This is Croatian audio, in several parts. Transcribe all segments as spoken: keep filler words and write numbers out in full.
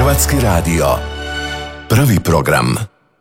Hrvatski radio. Prvi program.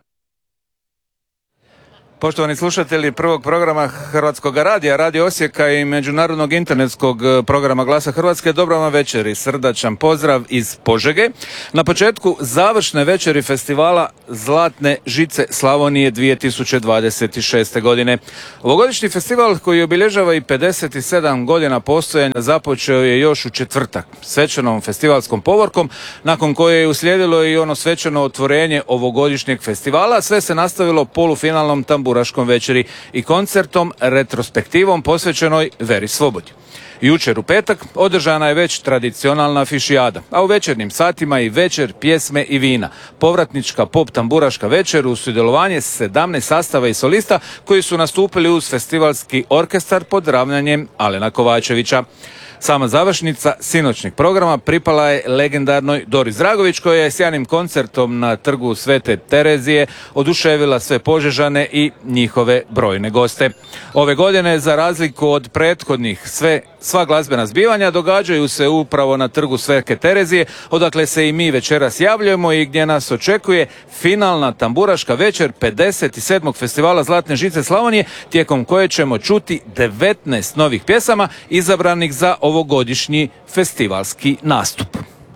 Poštovani slušatelji prvog programa Hrvatskog radija, Radio Osijeka i međunarodnog internetskog programa Glasa Hrvatske, dobro vam večer i srdačan pozdrav iz Požege. Na početku završne večeri festivala Zlatne žice Slavonije dvije tisuće dvadeset šeste. godine. Ovogodišnji festival, koji obilježava i pedeset sedam godina postojanja, započeo je još u četvrtak svečanom festivalskom povorkom, nakon koje je uslijedilo i ono svečano otvorenje ovogodišnjeg festivala. Sve se nastavilo polufinalnom tamburaškom večeri i koncertom retrospektivom posvećenoj Veri Svobodi. Jučer u petak održana je već tradicionalna fišijada, a u večernjim satima i večer pjesme i vina. Povratnička pop tamburaška večer u sudjelovanje sedamnaest sastava i solista koji su nastupili uz festivalski orkestar pod ravnanjem Alena Kovačevića. Sama završnica sinoćnjeg programa pripala je legendarnoj Dori Dragović, koja je sjajnim koncertom na trgu Svete Terezije oduševila sve Požežane i njihove brojne goste. Ove godine, za razliku od prethodnih, sve, sva glazbena zbivanja događaju se upravo na trgu Svete Terezije, odakle se i mi večeras javljamo i gdje nas očekuje finalna tamburaška večer pedeset sedmog festivala Zlatne žice Slavonije, tijekom koje ćemo čuti devetnaest novih pjesama izabranih za ovogodišnji festivalski nastup.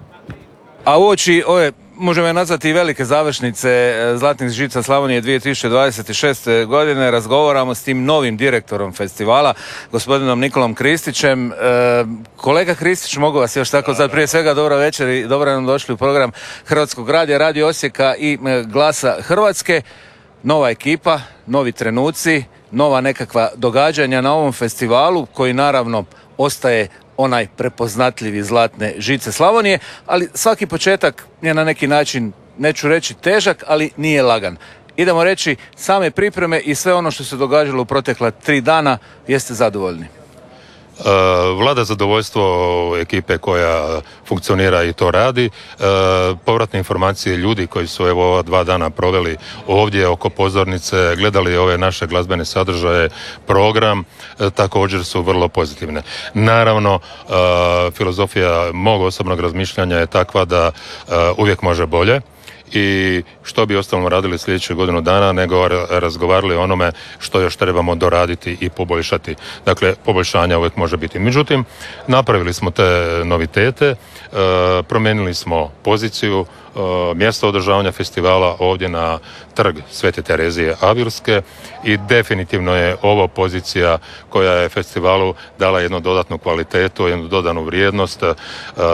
A uoči ove, možemo je nazvati i velike završnice Zlatnih žica Slavonije dvije tisuće dvadeset šeste. godine, razgovaramo s tim novim direktorom festivala, gospodinom Nikolom Kristićem. E, kolega Kristić, mogu vas još tako sad prije svega dobra večer i dobro nam došli u program Hrvatskog radija, Radio Osijeka i Glasa Hrvatske. Nova ekipa, novi trenuci, nova nekakva događanja na ovom festivalu, koji naravno ostaje onaj prepoznatljivi Zlatne žice Slavonije, ali svaki početak je na neki način, neću reći težak, ali nije lagan. Idemo reći, same pripreme i sve ono što se događalo u protekla tri dana, jeste zadovoljni? Uh, vlada zadovoljstvo ekipe koja funkcionira i to radi. Uh, povratne informacije ljudi koji su evo ova dva dana proveli ovdje oko pozornice, gledali ove naše glazbene sadržaje, program, uh, također su vrlo pozitivne. Naravno, uh, filozofija mog osobnog razmišljanja je takva da uh, uvijek može bolje. I što bi ostalom radili sljedeću godinu dana, nego razgovarali o onome što još trebamo doraditi i poboljšati. Dakle, poboljšanja uvijek može biti. Međutim, napravili smo te novitete, e, promijenili smo poziciju, e, mjesto održavanja festivala ovdje na trg Svete Terezije Avilske i definitivno je ovo pozicija koja je festivalu dala jednu dodatnu kvalitetu, jednu dodanu vrijednost. E,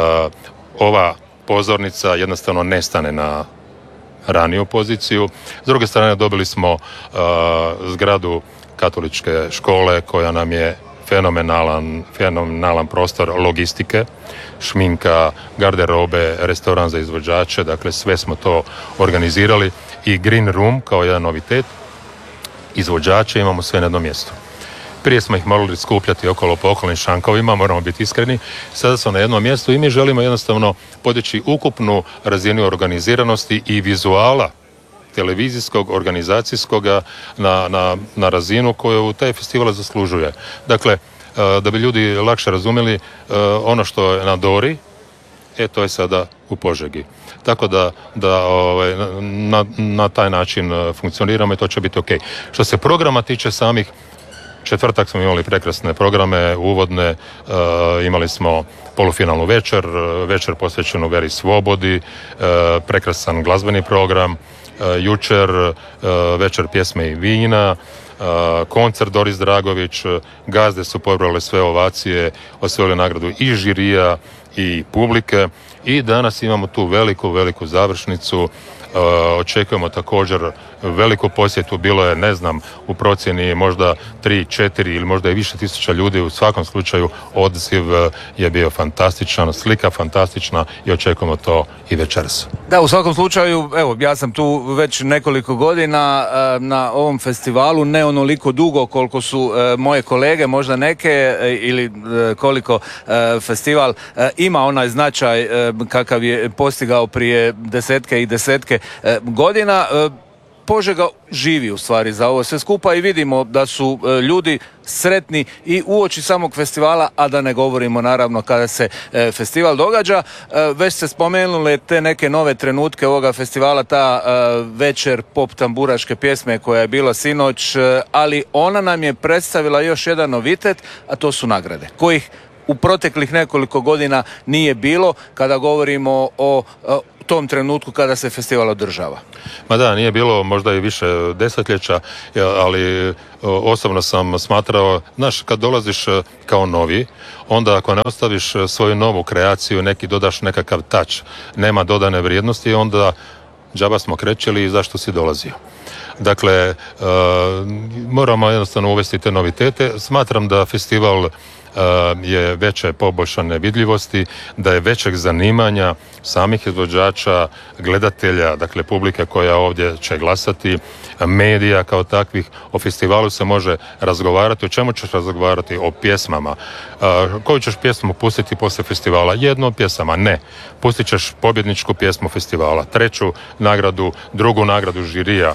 ova pozornica jednostavno nestane na raniju poziciju. S druge strane, dobili smo uh, zgradu katoličke škole koja nam je fenomenalan, fenomenalan prostor logistike, šminka, garderobe, restoran za izvođače, dakle sve smo to organizirali i Green Room kao jedan novitet. Izvođače imamo sve na jednom mjestu. Prije smo ih morali skupljati okolo po okolnim šankovima, moramo biti iskreni. Sada su na jednom mjestu i mi želimo jednostavno podići ukupnu razinu organiziranosti i vizuala televizijskog, organizacijskog na, na, na razinu koju taj festival zaslužuje. Dakle, da bi ljudi lakše razumjeli, ono što je na Dori, e to je sada u Požegi. Tako da, da ovaj, na, na taj način funkcioniramo i to će biti ok. Što se programa tiče samih, četvrtak smo imali prekrasne programe, uvodne, uh, imali smo polufinalnu večer, večer posvećenu Veri Svobodi, uh, prekrasan glazbeni program, uh, jučer uh, večer pjesme i vina, uh, koncert Doris Dragović, gazde su pobrale sve ovacije, osvojili nagradu i žirija i publike i danas imamo tu veliku, veliku završnicu. Uh, očekujemo također veliku posjetu, bilo je, ne znam, u procjeni možda tri, četiri ili možda i više tisuća ljudi. U svakom slučaju odaziv je bio fantastičan, slika fantastična i očekujemo to i večeras. Da, u svakom slučaju, evo, ja sam tu već nekoliko godina uh, na ovom festivalu, ne onoliko dugo koliko su uh, moje kolege, možda neke, uh, ili uh, koliko uh, festival uh, ima onaj značaj uh, kakav je postigao prije desetke i desetke uh, godina. Uh, Požega živi u stvari za ovo sve skupa i vidimo da su e, ljudi sretni i uoči samog festivala, a da ne govorimo naravno kada se e, festival događa. E, već ste spomenuli te neke nove trenutke ovoga festivala, ta e, večer pop tamburaške pjesme koja je bila sinoć, e, ali ona nam je predstavila još jedan novitet, a to su nagrade, kojih u proteklih nekoliko godina nije bilo kada govorimo o, o tom trenutku kada se festival održava. Ma da, nije bilo možda i više desetljeća, ali osobno sam smatrao, znaš, kad dolaziš kao novi, onda ako ne ostaviš svoju novu kreaciju, neki dodaš nekakav touch, nema dodane vrijednosti, onda džaba smo krećeli i zašto si dolazio. Dakle, uh, moramo jednostavno uvesti te novitete. Smatram da festival uh, je veće poboljšane vidljivosti, da je većeg zanimanja samih izvođača, gledatelja, dakle publike koja ovdje će glasati, medija kao takvih. O festivalu se može razgovarati. O čemu ćeš razgovarati? O pjesmama. Uh, koju ćeš pjesmu pustiti poslije festivala? Jednu od pjesama? Ne. Pustit ćeš pobjedničku pjesmu festivala, treću nagradu, drugu nagradu žirija.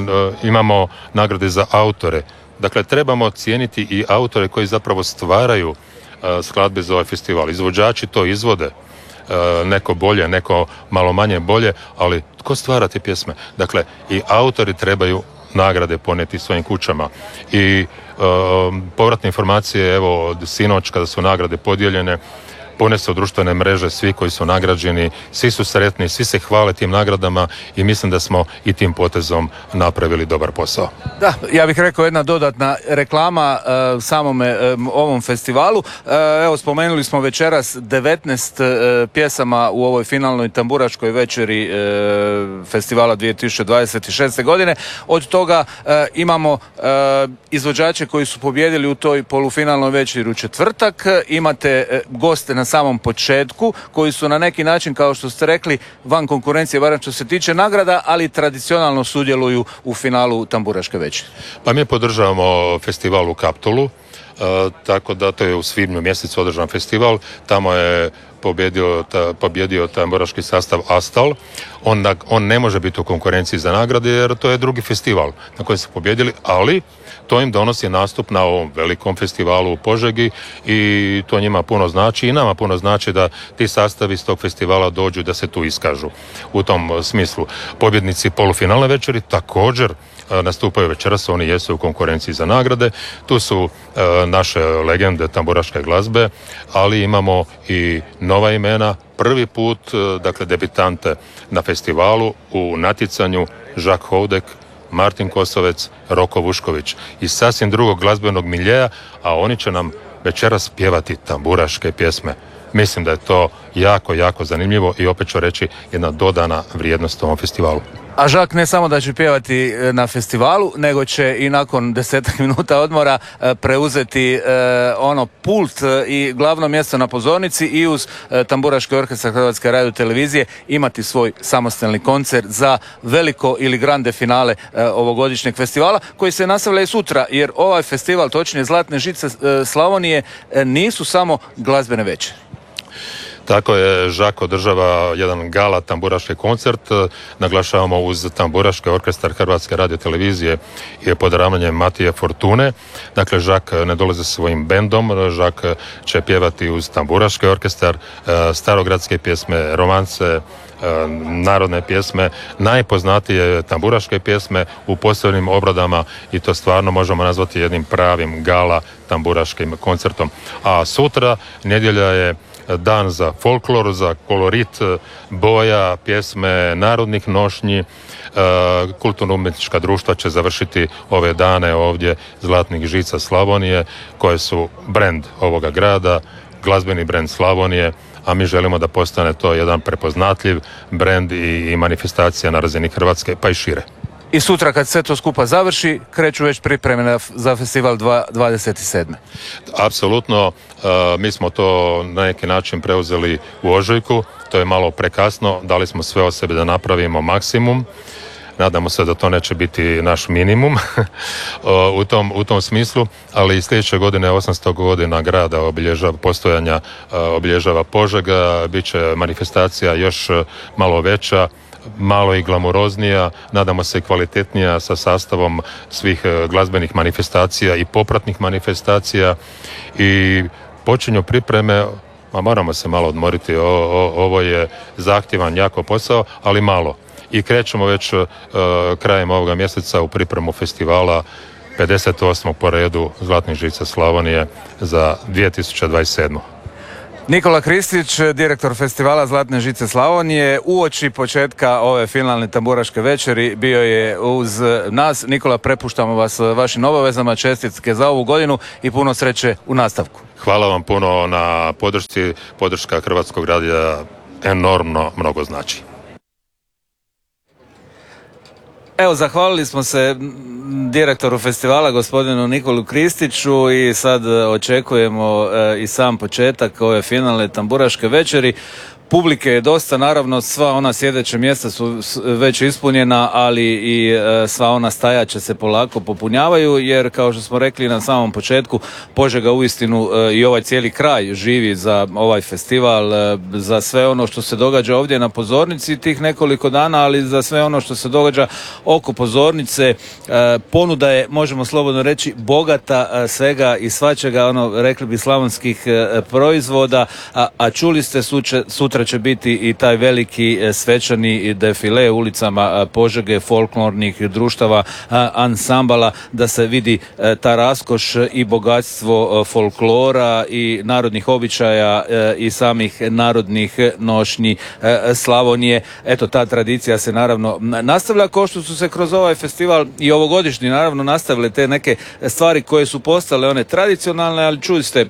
Imamo nagrade za autore. Dakle, trebamo cijeniti i autore koji zapravo stvaraju uh, skladbe za ovaj festival. Izvođači to izvode, uh, neko bolje, neko malo manje bolje, ali tko stvara te pjesme? Dakle, i autori trebaju nagrade poneti svojim kućama. I uh, povratne informacije, evo, od sinoć kada su nagrade podijeljene, pune se u društvene mreže, svi koji su nagrađeni, svi su sretni, svi se hvale tim nagradama i mislim da smo i tim potezom napravili dobar posao. Da, ja bih rekao jedna dodatna reklama uh, samome um, ovom festivalu. Uh, evo, spomenuli smo večeras devetnaest uh, pjesama u ovoj finalnoj tamburaškoj večeri uh, festivala dvije tisuće dvadeset šeste. godine. Od toga uh, imamo uh, izvođače koji su pobijedili u toj polufinalnoj večeri u četvrtak. Imate uh, goste na samom početku, koji su na neki način, kao što ste rekli, van konkurencije, barem što se tiče nagrada, ali tradicionalno sudjeluju u finalu tamburaške večeri. Pa mi podržavamo festival u Kaptolu, uh, tako da to je u svibnju mjesecu održan festival. Tamo je pobjedio, ta, pobjedio tamburaški sastav Astal. On, on ne može biti u konkurenciji za nagrade jer to je drugi festival na kojem su pobjedili, ali to im donosi nastup na ovom velikom festivalu u Požegi i to njima puno znači i nama puno znači da ti sastavi iz tog festivala dođu da se tu iskažu. U tom smislu pobjednici polufinalne večeri također nastupaju večeras, oni jesu u konkurenciji za nagrade. Tu su e, naše legende tamburaške glazbe, ali imamo i nova imena. Prvi put, e, dakle, debitante na festivalu u natjecanju Žak Houdek, Martin Kosovec, Roko Vušković iz sasvim drugog glazbenog miljeja, a oni će nam večeras pjevati tamburaške pjesme. Mislim da je to jako, jako zanimljivo i opet ću reći jedna dodana vrijednost ovom festivalu. A Žak ne samo da će pjevati na festivalu, nego će i nakon desetak minuta odmora preuzeti ono pult i glavno mjesto na pozornici i uz tamburaški orkestar Hrvatske radiotelevizije imati svoj samostalni koncert za veliko ili grande finale ovogodišnjeg festivala, koji se nastavlja i sutra, jer ovaj festival, točnije Zlatne žice Slavonije, nisu samo glazbene večeri. Tako je, Žak održava jedan gala tamburaški koncert, naglašavamo uz tamburaški orkestar Hrvatske radiotelevizije i pod ravnanjem Matije Fortune. Dakle, Žak ne dolazi sa svojim bendom, Žak će pjevati uz tamburaški orkestar starogradske pjesme, romance, narodne pjesme, najpoznatije tamburaške pjesme u posebnim obradama i to stvarno možemo nazvati jednim pravim gala tamburaškim koncertom. A sutra, nedjelja, je dan za folklor, za kolorit, boja, pjesme narodnih nošnji. Kulturno-umjetnička društva će završiti ove dane ovdje Zlatnih žica Slavonije, koje su brend ovoga grada, glazbeni brend Slavonije, a mi želimo da postane to jedan prepoznatljiv brend i manifestacija na razini Hrvatske, pa i šire. I sutra kad sve to skupa završi, kreću već pripreme za festival dvadeset sedme. Apsolutno, uh, mi smo to na neki način preuzeli u ožujku, to je malo prekasno, dali smo sve od sebe da napravimo maksimum. Nadamo se da to neće biti naš minimum u, tom, u tom smislu, ali i sljedeće godine osamsto godina grada obilježava postojanja, obilježava Požega, bit će manifestacija još malo veća, malo i glamuroznija, nadamo se kvalitetnija sa sastavom svih glazbenih manifestacija i popratnih manifestacija i počinju pripreme, a moramo se malo odmoriti, o, o, ovo je zahtjevan jako posao, ali malo. I krećemo već uh, krajem ovoga mjeseca u pripremu festivala pedeset osmog po redu Zlatnih žica Slavonije za dvije tisuće dvadeset sedmu. Nikola Kristić, direktor festivala Zlatne žice Slavonije, uoči početka ove finalne tamburaške večeri bio je uz nas. Nikola, prepuštamo vas vašim obavezama, čestitke za ovu godinu i puno sreće u nastavku. Hvala vam puno na podršci, podrška Hrvatskog radija enormno mnogo znači. Evo, zahvalili smo se direktoru festivala, gospodinu Nikolu Kristiću, i sad očekujemo i sam početak ove finalne tamburaške večeri. Publike je dosta, naravno sva ona sjedeća mjesta su već ispunjena, ali i sva ona stajaća se polako popunjavaju, jer kao što smo rekli na samom početku, Požega uistinu i ovaj cijeli kraj živi za ovaj festival, za sve ono što se događa ovdje na pozornici tih nekoliko dana, ali za sve ono što se događa oko pozornice. Ponuda je, možemo slobodno reći, bogata svega i svačega, ono, rekli bi, slavonskih proizvoda, a, a čuli ste suče, sutra će biti i taj veliki svečani defile ulicama Požege, folklornih društava, ansambala, da se vidi ta raskoš i bogatstvo folklora i narodnih običaja i samih narodnih nošnji Slavonije. Eto, ta tradicija se naravno nastavlja, kao što su se kroz ovaj festival i ovogodišnji naravno nastavile te neke stvari koje su postale one tradicionalne, ali čuli ste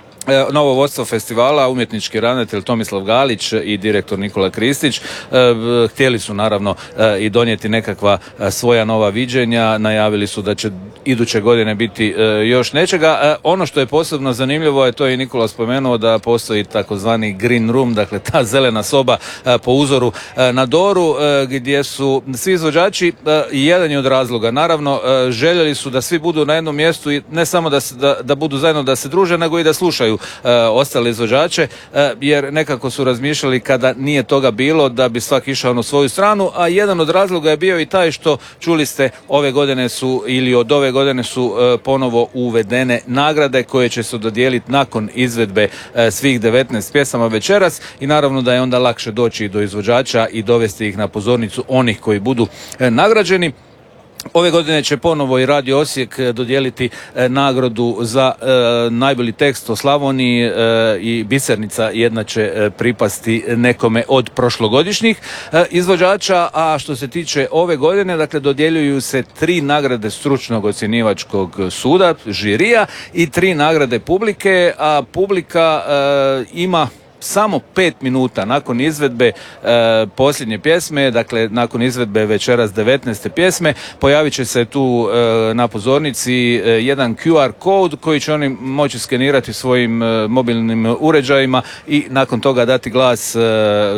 novo vodstvo festivala, umjetnički ravnatelj Tomislav Galić i direktor Nikola Kristić htjeli su naravno i donijeti nekakva svoja nova viđenja, najavili su da će iduće godine biti još nečega. Ono što je posebno zanimljivo je, to je i Nikola spomenuo, da postoji takozvani green room, dakle ta zelena soba po uzoru na Doru, gdje su svi izvođači, jedan je od razloga, naravno željeli su da svi budu na jednom mjestu i ne samo da, da, da budu zajedno, da se druže, nego i da slušaju E, ostale izvođače, e, jer nekako su razmišljali, kada nije toga bilo, da bi svak išao na svoju stranu, a jedan od razloga je bio i taj što, čuli ste, ove godine su, ili od ove godine su e, ponovo uvedene nagrade koje će se dodijeliti nakon izvedbe e, svih devetnaest pjesama večeras, i naravno da je onda lakše doći do izvođača i dovesti ih na pozornicu onih koji budu e, nagrađeni. Ove godine će ponovo i Radio Osijek dodijeliti e, nagradu za e, najbolji tekst o Slavoniji, e, i Bisernica jedna će e, pripasti nekome od prošlogodišnjih e, izvođača, a što se tiče ove godine, dakle, dodjeljuju se tri nagrade stručnog ocjenjivačkog suda, žirija, i tri nagrade publike, a publika e, ima samo pet minuta nakon izvedbe e, posljednje pjesme, dakle nakon izvedbe večeras devetnaeste pjesme, pojavit će se tu e, na pozornici e, jedan Q R kod koji će oni moći skenirati svojim e, mobilnim uređajima i nakon toga dati glas e,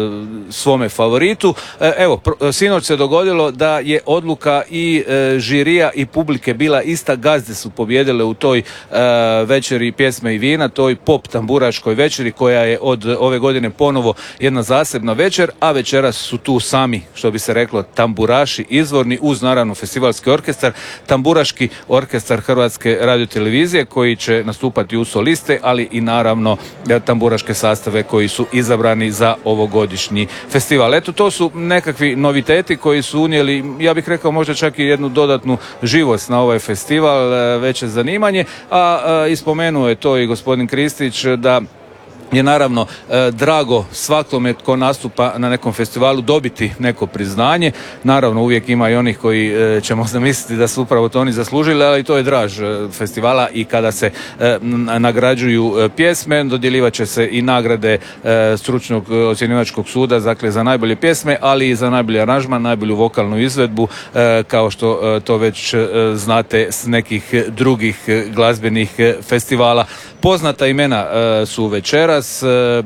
svome favoritu. E, evo, pro, sinoć se dogodilo da je odluka i e, žirija i publike bila ista, gazde su pobjedile u toj e, večeri pjesme i vina, toj pop tamburaškoj večeri koja je od ove godine ponovo jedna zasebna večer, a večeras su tu sami, što bi se reklo, tamburaši izvorni, uz naravno festivalski orkestar, tamburaški orkestar Hrvatske radiotelevizije koji će nastupati u soliste, ali i naravno tamburaške sastave koji su izabrani za ovogodišnji festival. Eto, to su nekakvi noviteti koji su unijeli, ja bih rekao, možda čak i jednu dodatnu živost na ovaj festival, veće zanimanje, a, a ispomenuo je to i gospodin Kristić, da je naravno e, drago svakome tko nastupa na nekom festivalu dobiti neko priznanje. Naravno, uvijek ima i onih koji e, će možda misliti da su upravo to oni zaslužili, ali to je draž e, festivala, i kada se e, nagrađuju e, pjesme, dodjelivat će se i nagrade e, stručnog ocjenjivačkog suda, dakle za najbolje pjesme, ali i za najbolji aranžman, najbolju vokalnu izvedbu, e, kao što e, to već e, znate s nekih drugih glazbenih festivala. Poznata imena e, su večeras. večeras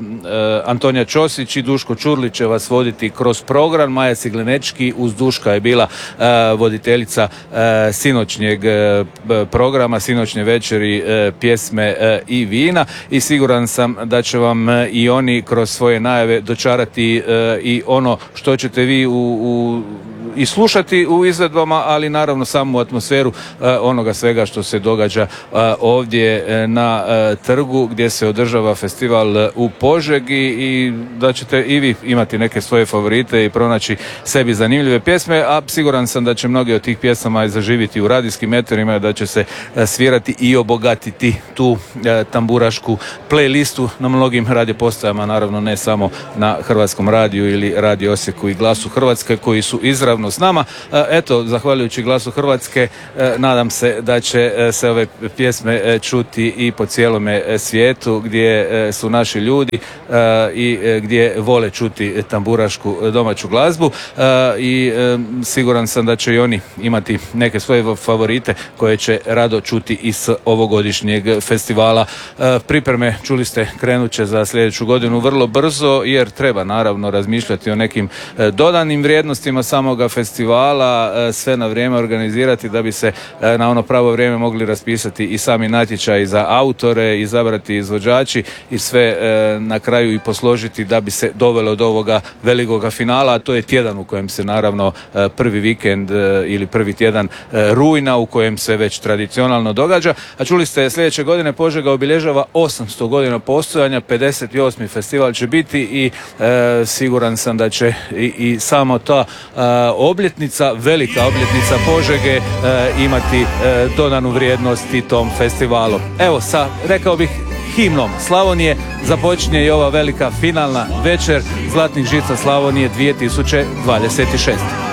Antonija Ćosić i Duško Čurlić će vas voditi kroz program. Maja Ciglenečki uz Duška je bila voditeljica sinoćnjeg programa, sinoćnje večeri pjesme i vina, i siguran sam da će vam i oni kroz svoje najave dočarati i ono što ćete vi u, u i slušati u izvedbama, ali naravno samu atmosferu uh, onoga svega što se događa uh, ovdje uh, na uh, trgu gdje se održava festival uh, u Požegi, i da ćete i vi imati neke svoje favorite i pronaći sebi zanimljive pjesme, a siguran sam da će mnogi od tih pjesama zaživiti u radijskim eterima, da će se uh, svirati i obogatiti tu uh, tamburašku playlistu na mnogim radiopostajama, naravno ne samo na Hrvatskom radiju ili Radio Osijeku i Glasu Hrvatske, koji su izravno s nama. Eto, zahvaljujući Glasu Hrvatske, nadam se da će se ove pjesme čuti i po cijelome svijetu, gdje su naši ljudi i gdje vole čuti tamburašku domaću glazbu, i siguran sam da će i oni imati neke svoje favorite koje će rado čuti i s ovogodišnjeg festivala. Pripreme, čuli ste, krenut će za sljedeću godinu vrlo brzo, jer treba naravno razmišljati o nekim dodanim vrijednostima samoga festivala, sve na vrijeme organizirati da bi se na ono pravo vrijeme mogli raspisati i sami natječaji za autore, izabrati izvođači i sve na kraju i posložiti da bi se dovelo do ovoga velikoga finala, a to je tjedan u kojem se naravno prvi vikend ili prvi tjedan rujna, u kojem se već tradicionalno događa. A čuli ste, sljedeće godine Požega obilježava osamsto godina postojanja, pedeset osmi festival će biti, i e, siguran sam da će i, i samo ta e, obljetnica, velika obljetnica Požege e, imati e, dodanu vrijednost i tom festivalu. Evo, sa, rekao bih, himnom Slavonije započinje i ova velika finalna večer Zlatnih žica Slavonije dvije tisuće dvadeset šeste.